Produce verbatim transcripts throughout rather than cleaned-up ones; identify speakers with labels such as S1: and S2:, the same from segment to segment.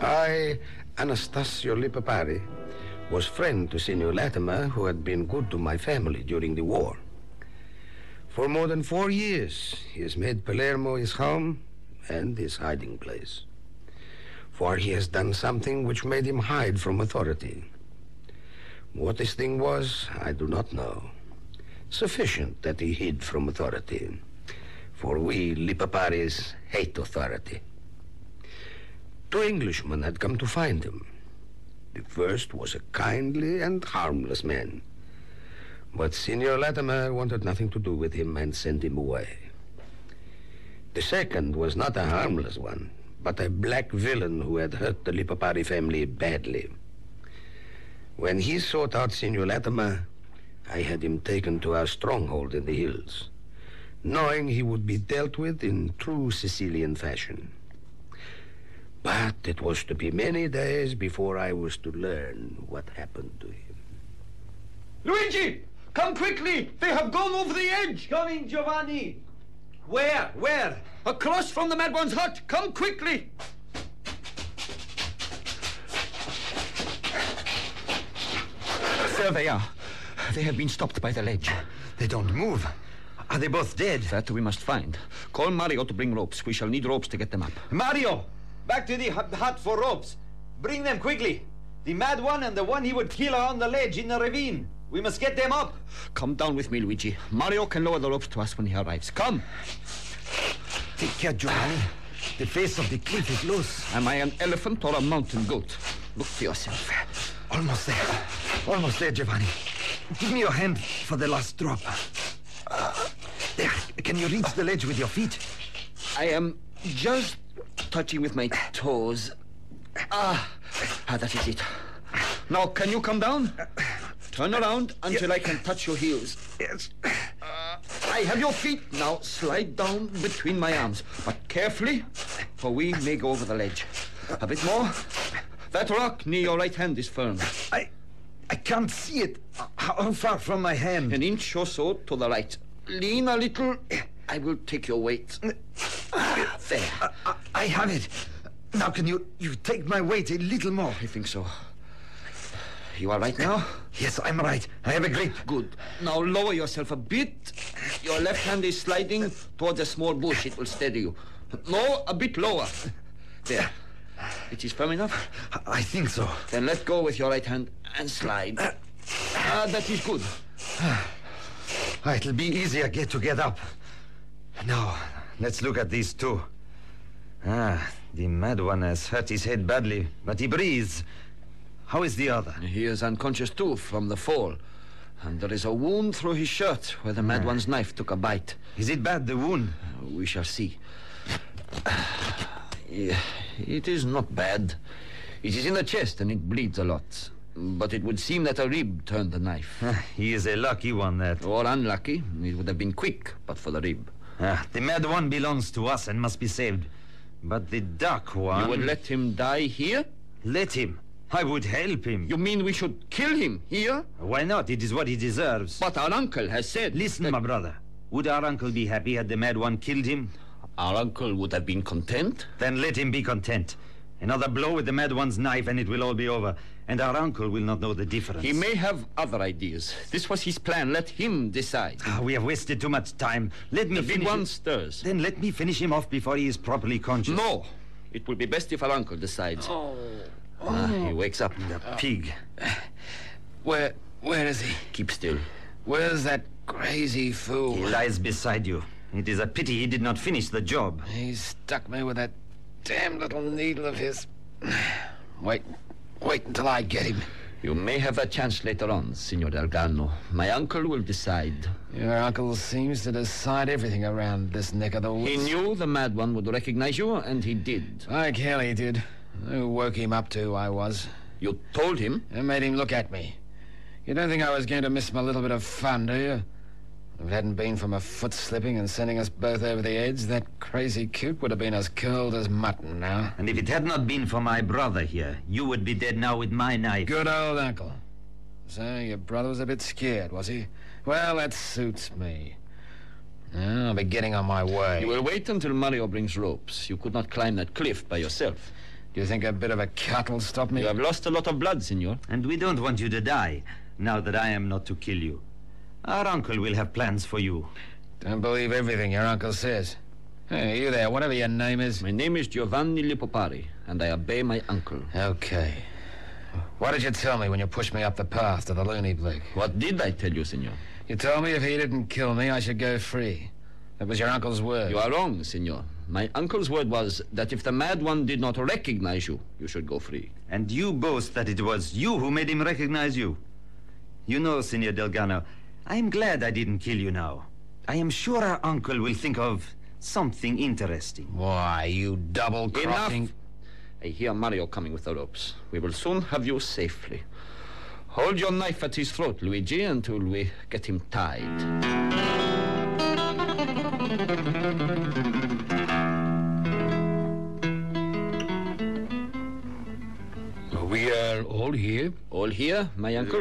S1: I, Anastasio Lipapari, was friend to Signor Latimer, who had been good to my family during the war. For more than four years, he has made Palermo his home and his hiding place. For he has done something which made him hide from authority. What this thing was, I do not know. Sufficient that he hid from authority. For we Lipaparis hate authority. Two Englishmen had come to find him. The first was a kindly and harmless man. But Signor Latimer wanted nothing to do with him and sent him away. The second was not a harmless one, but a black villain who had hurt the Lipapari family badly. When he sought out Signor Latimer, I had him taken to our stronghold in the hills, knowing he would be dealt with in true Sicilian fashion. But it was to be many days before I was to learn what happened to him.
S2: Luigi! Come quickly! They have gone over the edge!
S3: Coming, Giovanni! Where? Where?
S2: Across from the mad one's hut! Come quickly!
S4: There they are. They have been stopped by the ledge.
S3: They don't move. Are they both dead?
S4: That we must find. Call Mario to bring ropes. We shall need ropes to get them up.
S3: Mario! Back to the hut for ropes. Bring them quickly. The mad one and the one he would kill are on the ledge in the ravine. We must get them up.
S4: Come down with me, Luigi. Mario can lower the ropes to us when he arrives. Come.
S3: Take care, Giovanni. The face of the cliff is loose.
S4: Am I an elephant or a mountain goat? Look to yourself.
S3: Almost there. Almost there, Giovanni. Give me your hand for the last drop. Uh, there. Can you reach the ledge with your feet?
S4: I am just touching with my toes. Ah, ah that is it. Now, can you come down? Turn around until I can touch your heels.
S3: Yes.
S4: Uh, I have your feet. Now slide down between my arms. But carefully, for we may go over the ledge. A bit more. That rock near your right hand is firm.
S3: I... I can't see it. How far from my hand?
S4: An inch or so to the right. Lean a little. I will take your weight. Ah, there.
S3: I, I have it. Now can you, you take my weight a little more?
S4: I think so. You are right now?
S3: Yes, I'm right. I have a grip.
S4: Good. Now lower yourself a bit. Your left hand is sliding towards a small bush. It will steady you. No, a bit lower. There. It is firm enough?
S3: I think so.
S4: Then let go with your right hand and slide. Ah, that is good.
S3: It'll be easier get to get up. Now, let's look at these two. Ah, the mad one has hurt his head badly, but he breathes. How is the other?
S4: He is unconscious too from the fall. And there is a wound through his shirt where the mad ah. one's knife took a bite.
S3: Is it bad, the wound?
S4: We shall see. It is not bad. It is in the chest and it bleeds a lot. But it would seem that a rib turned the knife.
S3: He is a lucky one, that.
S4: Or unlucky. It would have been quick, but for the rib.
S3: Ah, the mad one belongs to us and must be saved. But the dark one...
S4: You would let him die here?
S3: Let him? I would help him.
S4: You mean we should kill him here?
S3: Why not? It is what he deserves.
S4: But our uncle has said...
S3: Listen,
S4: that...
S3: my brother. Would our uncle be happy had the mad one killed him?
S4: Our uncle would have been content?
S3: Then let him be content. Another blow with the mad one's knife and it will all be over. And our uncle will not know the difference.
S4: He may have other ideas. This was his plan. Let him decide.
S3: Ah, we have wasted too much time. Let me
S4: the
S3: finish...
S4: big one
S3: him.
S4: stirs.
S3: Then let me finish him off before he is properly conscious.
S4: No. It will be best if our uncle decides.
S2: Oh.
S4: Ah, he wakes up.
S3: The pig.
S2: Where... where is he?
S4: Keep still.
S2: Where's that crazy fool?
S3: He lies beside you. It is a pity he did not finish the job.
S2: He stuck me with that damn little needle of his. Wait. Wait until I get him.
S4: You may have a chance later on, Signor Delgado. My uncle will decide.
S2: Your uncle seems to decide everything around this neck of the woods.
S4: He knew the mad one would recognize you, and he did.
S2: Like hell he did. Who woke him up to, I was.
S4: You told him?
S2: I made him look at me. You don't think I was going to miss my little bit of fun, do you? If it hadn't been for my foot slipping and sending us both over the edge, that crazy coot would have been as cold as mutton now.
S3: And if it had not been for my brother here, you would be dead now with my knife.
S2: Good old uncle. So your brother was a bit scared, was he? Well, that suits me. Now, I'll be getting on my way.
S4: You will wait until Mario brings ropes. You could not climb that cliff by yourself.
S2: Do you think a bit of a cut will stop me?
S4: You have lost a lot of blood, senor.
S3: And we don't want you to die, now that I am not to kill you. Our uncle will have plans for you.
S2: Don't believe everything your uncle says. Hey, you there, whatever your name is.
S4: My name is Giovanni Lipopari, and I obey my uncle.
S2: Okay. What did you tell me when you pushed me up the path to the loony blick?
S4: What did I tell you, senor?
S2: You told me if he didn't kill me, I should go free. That was your uncle's word.
S4: You are wrong, senor. My uncle's word was that if the mad one did not recognize you, you should go free.
S3: And you boast that it was you who made him recognize you. You know, Senor Delgado, I am glad I didn't kill you now. I am sure our uncle will think of something interesting.
S2: Why, you double-crossing...
S4: Enough! I hear Mario coming with the ropes. We will soon have you safely. Hold your knife at his throat, Luigi, until we get him tied.
S5: We are all here.
S4: All here, my uncle?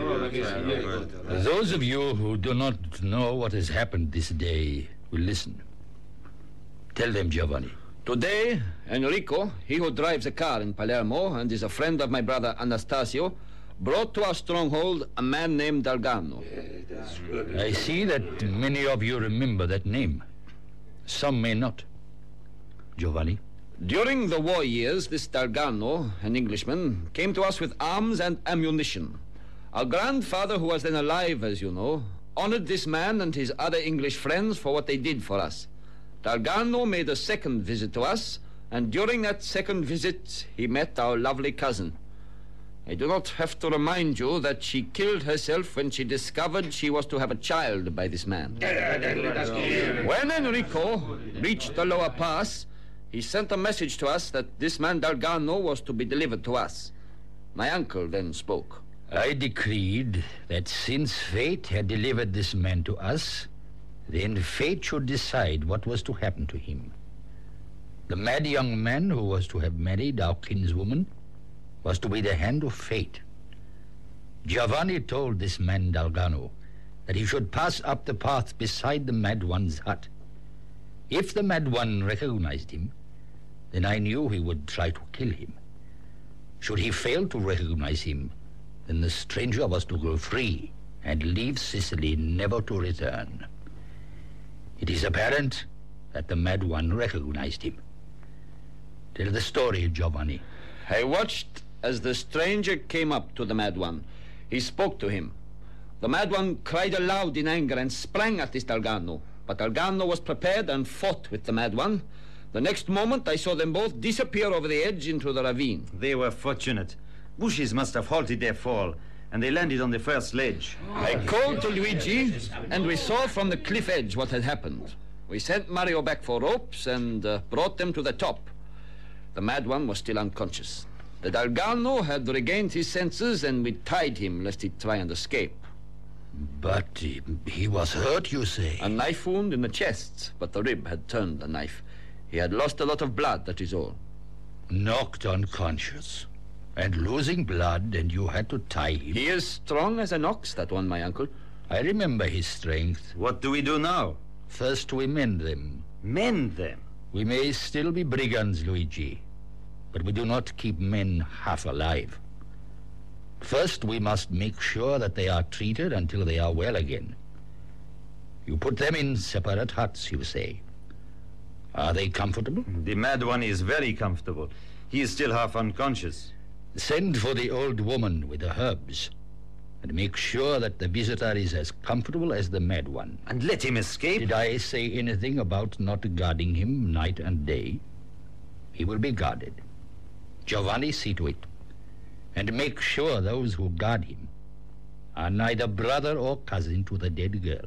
S5: Those of you who do not know what has happened this day will listen. Tell them, Giovanni.
S4: Today, Enrico, he who drives a car in Palermo and is a friend of my brother Anastasio, brought to our stronghold a man named Dalgano.
S5: I see that many of you remember that name. Some may not. Giovanni?
S4: During the war years, this Dalgano, an Englishman, came to us with arms and ammunition. Our grandfather, who was then alive, as you know, honored this man and his other English friends for what they did for us. Dalgano made a second visit to us, and during that second visit, he met our lovely cousin. I do not have to remind you that she killed herself when she discovered she was to have a child by this man. When Enrico reached the lower pass, he sent a message to us that this man Dalgano was to be delivered to us. My uncle then spoke.
S5: I decreed that since fate had delivered this man to us, then fate should decide what was to happen to him. The mad young man who was to have married our kinswoman was to be the hand of fate. Giovanni told this man Dalgano that he should pass up the path beside the mad one's hut. If the mad one recognized him, then I knew he would try to kill him. Should he fail to recognize him, then the stranger was to go free and leave Sicily never to return. It is apparent that the mad one recognized him. Tell the story, Giovanni.
S4: I watched as the stranger came up to the mad one. He spoke to him. The mad one cried aloud in anger and sprang at this Dalgano. But Dalgano was prepared and fought with the mad one. The next moment, I saw them both disappear over the edge into the ravine.
S3: They were fortunate. Bushes must have halted their fall, and they landed on the first ledge.
S4: I called to Luigi, and we saw from the cliff edge what had happened. We sent Mario back for ropes and uh, brought them to the top. The mad one was still unconscious. The Dalgano had regained his senses, and we tied him lest he'd try and escape.
S5: But he, he was hurt, you say?
S4: A knife wound in the chest, but the rib had turned the knife. He had lost a lot of blood, that is all.
S5: Knocked unconscious. And losing blood, and you had to tie him.
S4: He is strong as an ox, that one, my uncle.
S5: I remember his strength.
S3: What do we do now?
S5: First we mend them.
S3: Mend them?
S5: We may still be brigands, Luigi, but we do not keep men half alive. First, we must make sure that they are treated until they are well again. You put them in separate huts, you say. Are they comfortable?
S3: The mad one is very comfortable. He is still half unconscious.
S5: Send for the old woman with the herbs, and make sure that the visitor is as comfortable as the mad one.
S3: And let him escape?
S5: Did I say anything about not guarding him night and day? He will be guarded. Giovanni, see to it. And make sure those who guard him are neither brother or cousin to the dead girl.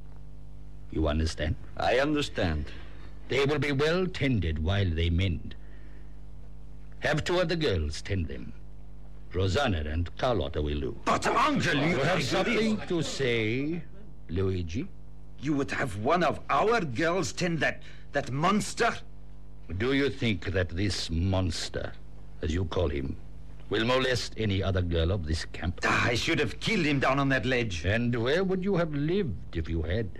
S5: You understand?
S4: I understand.
S5: They will be well tended while they mend. Have two of the girls tend them. Rosanna and Carlotta will do.
S3: But, Uncle, you...
S5: You have something to say, Luigi?
S3: You would have one of our girls tend that... that monster?
S5: Do you think that this monster, as you call him, will molest any other girl of this camp?
S3: Ah, I should have killed him down on that ledge.
S5: And where would you have lived if you had?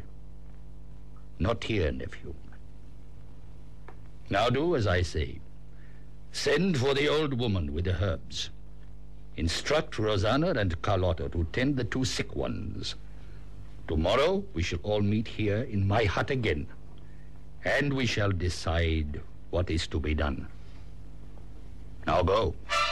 S5: Not here, nephew. Now do as I say. Send for the old woman with the herbs. Instruct Rosanna and Carlotta to tend the two sick ones. Tomorrow we shall all meet here in my hut again, and we shall decide what is to be done. Now go.